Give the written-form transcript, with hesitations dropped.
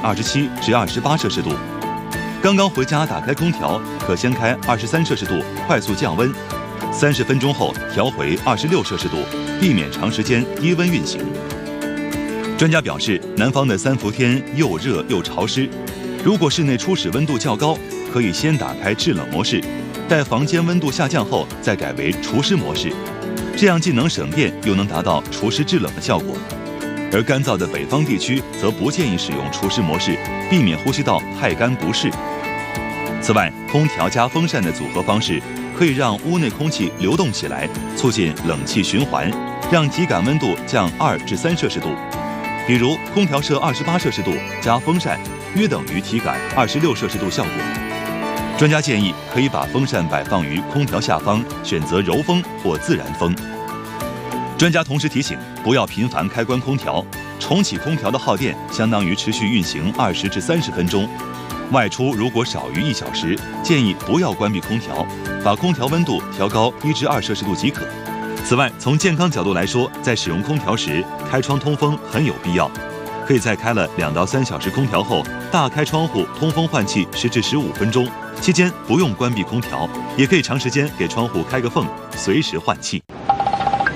27至28摄氏度。刚刚回家打开空调，可先开23摄氏度快速降温，30分钟后调回26摄氏度，避免长时间低温运行。专家表示，南方的3伏天又热又潮湿，如果室内初始温度较高，可以先打开制冷模式，待房间温度下降后再改为除湿模式，这样既能省电，又能达到除湿制冷的效果。而干燥的北方地区则不建议使用除湿模式，避免呼吸道太干不适。此外，空调加风扇的组合方式可以让屋内空气流动起来，促进冷气循环，让体感温度降2至3摄氏度。比如空调设28摄氏度加风扇，约等于体感26摄氏度效果。专家建议可以把风扇摆放于空调下方，选择柔风或自然风。专家同时提醒，不要频繁开关空调，重启空调的耗电相当于持续运行20至30分钟。外出如果少于1小时，建议不要关闭空调，把空调温度调高1至2摄氏度即可。此外，从健康角度来说，在使用空调时，开窗通风很有必要。可以在开了2到3小时空调后，大开窗户通风换气10至15分钟，期间不用关闭空调，也可以长时间给窗户开个缝，随时换气。